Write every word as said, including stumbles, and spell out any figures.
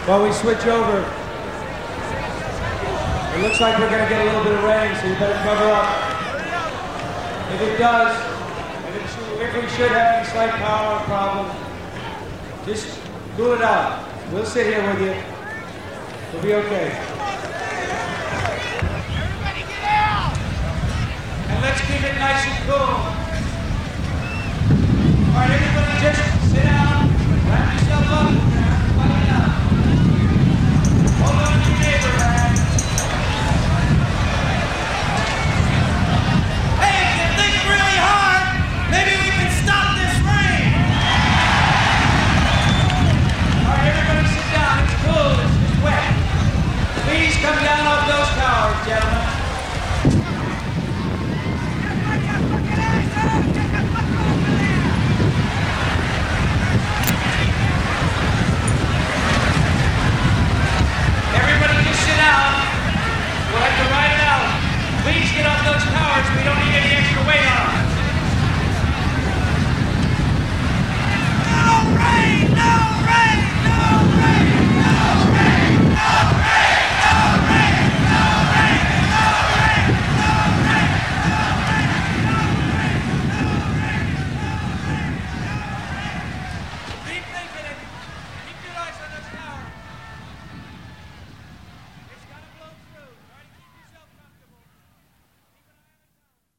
while we switch over. It looks like we're going to get a little bit of rain, so you better cover up. If it does, if, it should, if we should have any slight power problem, just cool it out. We'll sit here with you. We'll be okay. Everybody get out! And let's keep it nice and cool. All right, everybody just sit down.